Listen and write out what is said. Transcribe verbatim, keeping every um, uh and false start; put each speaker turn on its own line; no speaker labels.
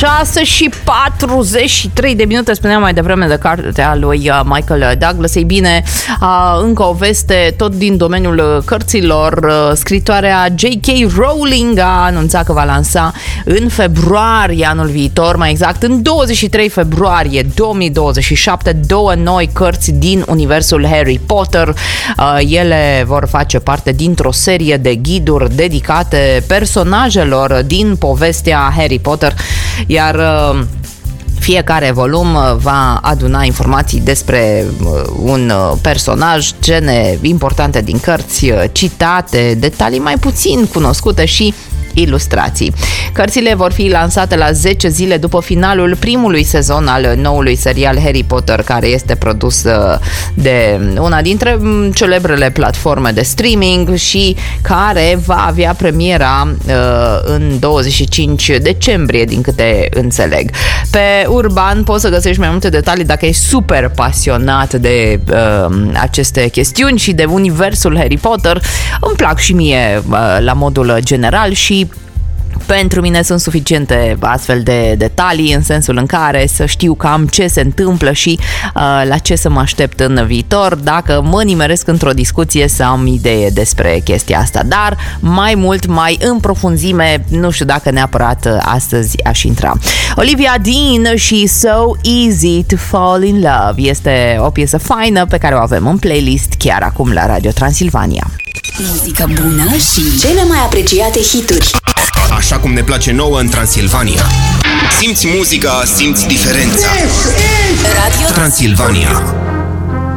șase și patruzeci și trei de minute, spuneam mai devreme de cartea lui Michael Douglas. Ei bine, încă o veste tot din domeniul cărților. Scritoarea J K. Rowling a anunțat că va lansa în februarie anul viitor, mai exact în douăzeci și trei februarie două mii douăzeci și șapte, două noi cărți din universul Harry Potter. Ele vor face parte dintr-o serie de ghiduri dedicate personajelor din povestea Harry Potter, iar fiecare volum va aduna informații despre un personaj, scene importante din cărți, citate, detalii mai puțin cunoscute și ilustrații. Cărțile vor fi lansate la zece zile după finalul primului sezon al noului serial Harry Potter, care este produs de una dintre celebrele platforme de streaming și care va avea premiera uh, în douăzeci și cinci decembrie, din câte înțeleg. Pe Urban poți să găsești mai multe detalii dacă ești super pasionat de uh, aceste chestiuni și de universul Harry Potter. Îmi plac și mie uh, la modul general și pentru mine sunt suficiente astfel de detalii, în sensul în care să știu cam ce se întâmplă și uh, la ce să mă aștept în viitor, dacă mă nimeresc într-o discuție să am idee despre chestia asta. Dar mai mult, mai în profunzime, nu știu dacă neapărat astăzi aș intra. Olivia Dean și So Easy to Fall in Love este o piesă faină pe care o avem în playlist chiar acum la Radio Transilvania.
Muzică bună și cele mai apreciate hituri.
Așa cum ne place nouă în Transilvania. Simți muzica, simți diferența. Radio Transilvania.